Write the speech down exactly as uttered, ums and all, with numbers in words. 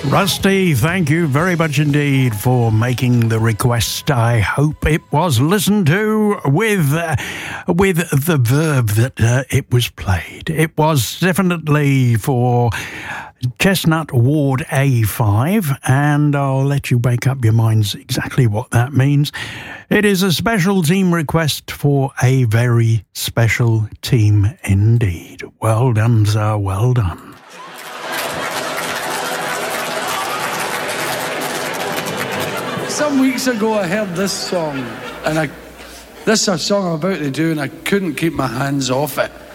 Rusty, thank you very much indeed for making the request. I hope it was listened to with uh, with the verb that uh, it was played. It was definitely for Chestnut Ward A five, and I'll let you make up your minds exactly what that means. It is a special team request for a very special team indeed. Well done, sir, well done. Some weeks ago I heard this song, and I, this is a song I'm about to do, and I couldn't keep my hands off it.